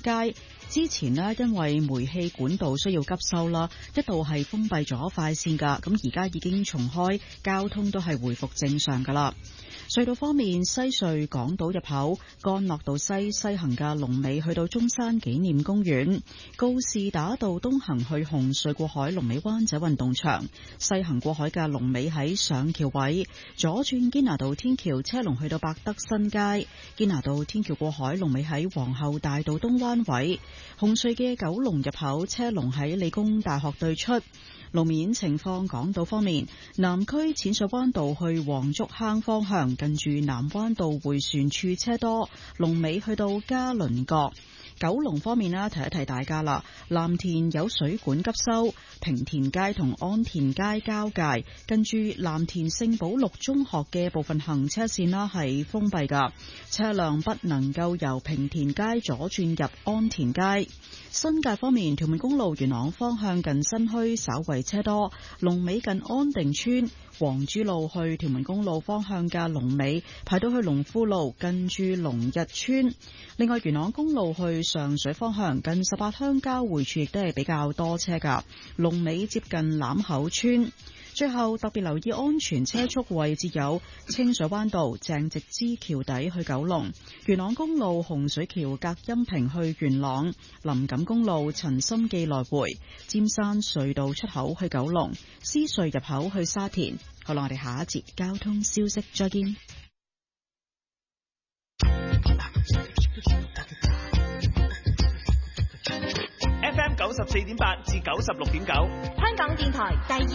街。之前呢，因為煤氣管道需要急修啦，一度係封閉咗快線㗎，咁而家已經重開，交通都係回復正常㗎啦。隧道方面，西隧港島入口干諾道西行嘅龍尾去到中山紀念公園，告士打道東行去紅隧過海龍尾灣仔運動場，西行過海嘅龍尾喺上橋位，左轉堅拿道天橋車龍去到百德新街，堅拿道天橋過海龍尾喺皇后大道東灣位，紅隧嘅九龍入口車龍喺理工大學對出。路面情況，港島方面，南區淺水灣道去黃竹坑方向，近住南灣道迴旋處車多，龍尾去到嘉麟閣。九龍方面啦，提一提大家啦，藍田有水管急修，平田街同安田街交界，近住藍田聖保祿中學嘅部分行車線啦係封閉噶，車輛不能夠由平田街左轉入安田街。新界方面，屯門公路元朗方向近新墟稍為車多，龍尾近安定村。黃珠路去屯門公路方向嘅龍尾排到去龍富路，近住龍日村。另外，元朗公路去上水方向近18鄉交匯處亦都係比較多車噶，龍尾接近欖口村。最後特別留意安全車速位置有清水灣道鄭直支橋底去九龍，元朗公路洪水橋隔音屏去元朗，林錦公路陳心記來回，尖山隧道出口去九龍，獅隧入口去沙田。好啦，我哋下一節交通消息再見。 FM 94.8至96.9， 香港電台第二